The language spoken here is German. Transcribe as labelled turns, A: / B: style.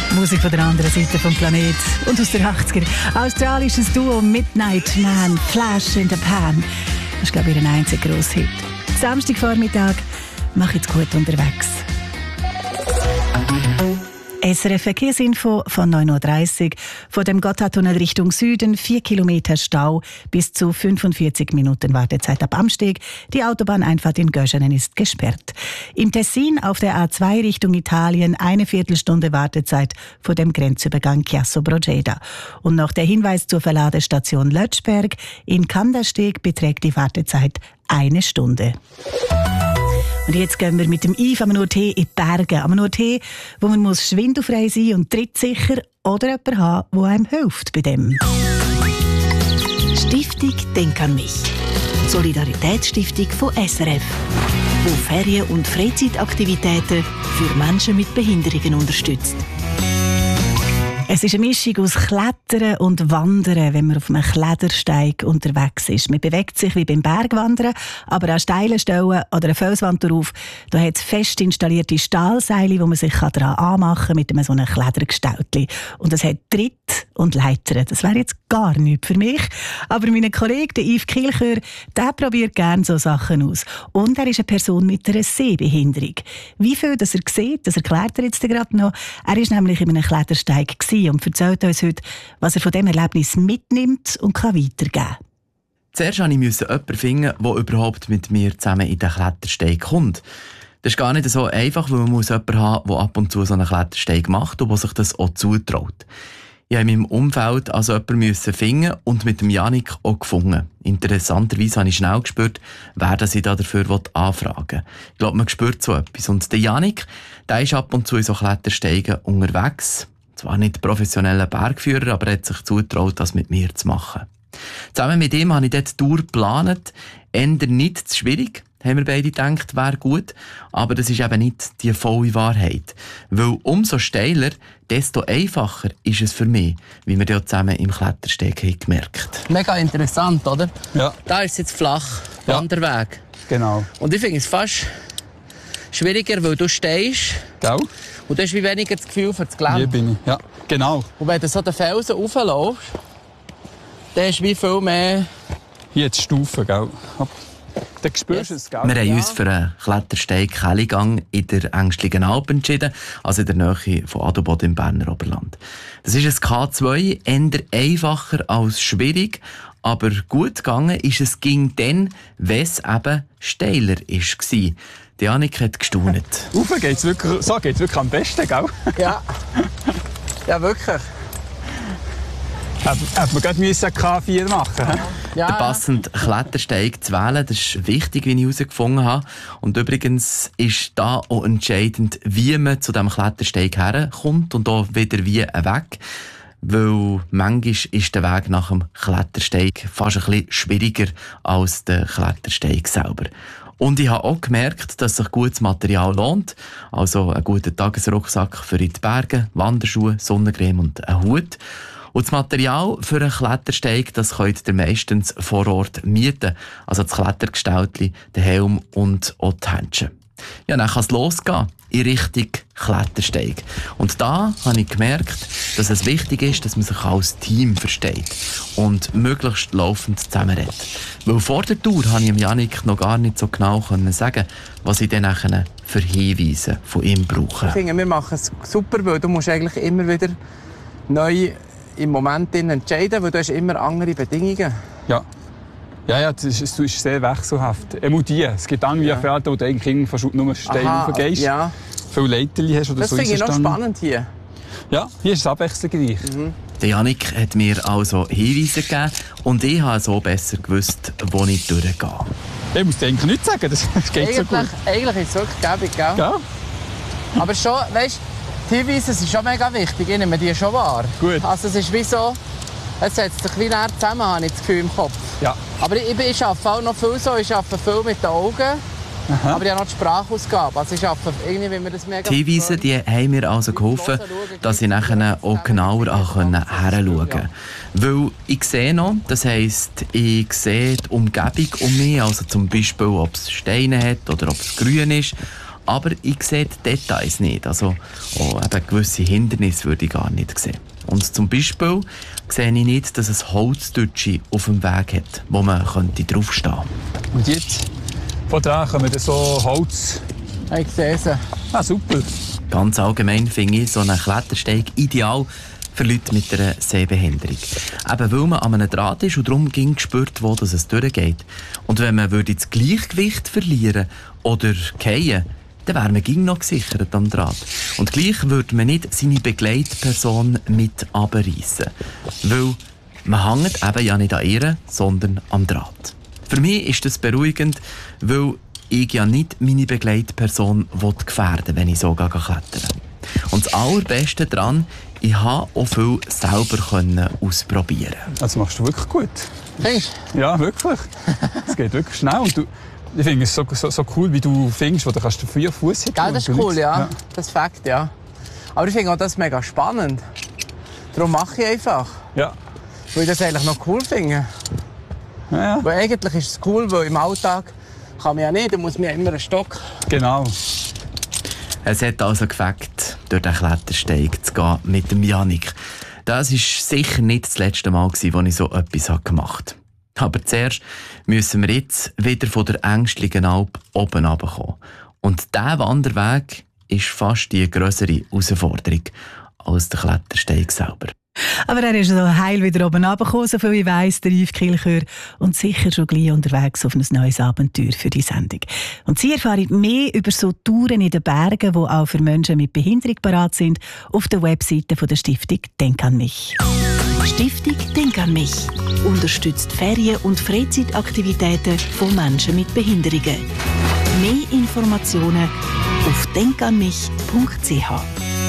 A: Musik von der anderen Seite vom Planet und aus der 80er. Australisches Duo Midnight Man, Flash in the Pan. Das ist, glaube ich, ihr einziger Grosshit. Samstagvormittag, mach jetzt gut unterwegs. SRF Verkehrsinfo von 9.30 Uhr. Von dem Gotthardtunnel Richtung Süden 4 Kilometer Stau, bis zu 45 Minuten Wartezeit ab Amsteg. Die Autobahneinfahrt in Göschenen ist gesperrt. Im Tessin auf der A2 Richtung Italien eine Viertelstunde Wartezeit vor dem Grenzübergang Chiasso-Brogeda. Und noch der Hinweis zur Verladestation Lötschberg. In Kandersteg beträgt die Wartezeit 1 Stunde. Und jetzt gehen wir mit dem Yves am Ort in die Berge. Am Ort, wo man muss schwindelfrei sein und trittsicher oder jemanden haben, der einem hilft bei dem. Stiftung Denk an mich. Solidaritätsstiftung von SRF, die Ferien- und Freizeitaktivitäten für Menschen mit Behinderungen unterstützt. Es ist eine Mischung aus Klettern und Wandern, wenn man auf einem Klettersteig unterwegs ist. Man bewegt sich wie beim Bergwandern, aber an steilen Stellen oder eine Felswand drauf, da hat es fest installierte Stahlseile, wo man sich daran anmachen kann mit einem so einem Klettergestaltli. Und es hat Tritt und Leitern. Das wäre jetzt gar nichts für mich. Aber mein Kollege, der Yves Kilchör, der probiert gerne so Sachen aus. Und er ist eine Person mit einer Sehbehinderung. Wie viel dass er sieht, das erklärt er jetzt gerade noch. Er war nämlich in einem Klettersteig und erzählt uns heute, was er von diesem Erlebnis mitnimmt und weitergeben kann.
B: Zuerst musste ich jemanden finden, der überhaupt mit mir zusammen in den Klettersteig kommt. Das ist gar nicht so einfach, weil man jemanden haben muss, der ab und zu so einen Klettersteig macht und der sich das auch zutraut. Ich musste in meinem Umfeld also jemanden finden und mit dem Janik auch gefunden. Interessanterweise habe ich schnell gespürt, wer das ich dafür anfragen will. Ich glaube, man spürt so etwas. Und der Janik, der ist ab und zu in so Klettersteigen unterwegs. Zwar nicht professioneller Bergführer, aber er hat sich zugetraut, das mit mir zu machen. Zusammen mit ihm habe ich dort die Tour geplant. Eher nicht zu schwierig, haben wir beide gedacht, wäre gut. Aber das ist eben nicht die volle Wahrheit. Weil umso steiler, desto einfacher ist es für mich, wie wir dort zusammen im Klettersteig haben gemerkt.
C: Mega interessant, oder?
D: Ja.
C: Da ist es jetzt flach, Wanderweg.
D: Genau.
C: Und ich finde es fast schwieriger, weil du stehst.
D: Gell?
C: Und du hast wie weniger das Gefühl für das Gelände.
D: Hier bin ich, ja, genau.
C: Und wenn du so den Felsen raufläufst, dann hast du wie viel mehr...
D: Hier die Stufen, gell? Dann spürst du es, gell?
B: Wir haben uns für einen Klettersteig-Kellygang in der Ängstlichen Alp entschieden, also in der Nähe von Adelboden im Berner Oberland. Das ist ein K2, eher einfacher als schwierig, aber gut gegangen ist es ging dann, wenn es eben steiler war. Die Janik hat gestaunt.
D: Rauf geht's wirklich, so geht's wirklich am besten, gell?
C: Ja. Ja, wirklich.
D: Hätte man gerade K4 machen müssen.
C: Ja.
B: Den passenden Klettersteig zu wählen, das ist wichtig, wie ich herausgefunden habe. Und übrigens ist da auch entscheidend, wie man zu diesem Klettersteig herkommt und auch wieder wie weg. Weil manchmal ist der Weg nach dem Klettersteig fast ein bisschen schwieriger als der Klettersteig selber. Und ich habe auch gemerkt, dass sich gutes Material lohnt. Also ein guter Tagesrucksack für in die Berge, Wanderschuhe, Sonnencreme und ein Hut. Und das Material für einen Klettersteig, das könnt ihr meistens vor Ort mieten. Also das Klettergestaltli, den Helm und auch die Handschuhe. Ja, dann kann es losgehen in Richtung Klettersteig. Und da habe ich gemerkt, dass es wichtig ist, dass man sich als Team versteht und möglichst laufend zusammenredet. Weil vor der Tour konnte ich Janik noch gar nicht so genau sagen, was ich dann nachher für Hinweise von ihm brauche.
C: Ich finde, wir machen es super, weil du musst eigentlich immer wieder neu im Moment entscheiden, weil du hast immer andere Bedingungen.
D: Ja. Ja, das ist sehr wechselhaft. Es gibt andere Felder, wo du eigentlich fast nur steil raufgehst.
C: Ja.
D: Viele Leiterli hast oder
C: das
D: so.
C: Das finde ich noch spannend hier.
D: Ja, hier ist es abwechslungsreich.
B: Der Janik hat mir also Hinweise gegeben und ich habe so besser gewusst, wo ich durchgehe.
D: Ich muss dir eigentlich nichts sagen, das geht so gut.
C: Eigentlich ist es wirklich gäbig, gell?
D: Ja.
C: Aber schon, weißt du, die Hinweise sind schon mega wichtig, ich nehme die schon wahr.
D: Gut.
C: Also es ist wie so, es setzt sich wie näher zusammen, habe ich das Gefühl im Kopf.
D: Ja.
C: Aber ich arbeite auch noch viel so, ich arbeite viel mit den Augen. Aha. Aber ich habe noch die Sprachausgabe. Also ich arbeite irgendwie, wenn wir das mega...
B: Die Hinweise die haben mir also geholfen, dass ich nachher auch genauer hinschauen konnte. Weil ich sehe noch, das heisst, ich sehe die Umgebung um mich, also zum Beispiel, ob es Steine hat oder ob es grün ist. aber ich sehe die Details nicht. Also auch eben gewisse Hindernisse würde ich gar nicht sehen. Und zum Beispiel sehe ich nicht, dass es Holzdütsche auf dem Weg hat, wo man draufstehen könnte.
D: Und jetzt von da kommen so Holz.
C: Ich sehe sie.
D: Ah, super.
B: Ganz allgemein finde ich so einen Klettersteig ideal für Leute mit einer Sehbehinderung. Eben weil man an einem Draht ist und darum ging gespürt, wo es durchgeht. Und wenn man das Gleichgewicht verlieren oder fallen, dann wäre man noch gesichert am Draht. Und gleich würde man nicht seine Begleitperson mit runterreissen. Weil man hängt eben ja nicht an ihr, sondern am Draht. Für mich ist das beruhigend, weil ich ja nicht meine Begleitperson gefährden will, wenn ich so klettern. Und das Allerbeste daran, ich konnte auch viel selber ausprobieren.
D: Das machst du wirklich gut.
C: Findest du?
D: Ja, wirklich. Es geht wirklich schnell. Und ich finde es so cool, wie du findest, wo du kannst den Fuß hin.
C: Gell, das ist cool, ja. Das ist Fakt, ja. Aber ich finde auch das mega spannend. Darum mache ich einfach.
D: Ja.
C: Weil ich das eigentlich noch cool finde.
D: Ja.
C: Weil eigentlich ist es cool, weil im Alltag kann man ja nicht, da muss man ja immer einen Stock.
D: Genau.
B: Es hat also gefällt, durch den Klettersteig zu gehen mit dem Jannik. Das war sicher nicht das letzte Mal, als ich so etwas gemacht habe. Aber zuerst müssen wir jetzt wieder von der ängstlichen Alp oben runterkommen. Und dieser Wanderweg ist fast die grössere Herausforderung als der Klettersteig selber.
E: Aber er ist so heil wieder oben runtergekommen, so viel ich weiss, der Yves Kilchör. Und sicher schon gleich unterwegs auf ein neues Abenteuer für die Sendung. Und Sie erfahren mehr über so Touren in den Bergen, die auch für Menschen mit Behinderung parat sind, auf der Webseite der Stiftung Denk an mich.
A: Stiftung Denk an mich unterstützt Ferien- und Freizeitaktivitäten von Menschen mit Behinderungen. Mehr Informationen auf denkanmich.ch.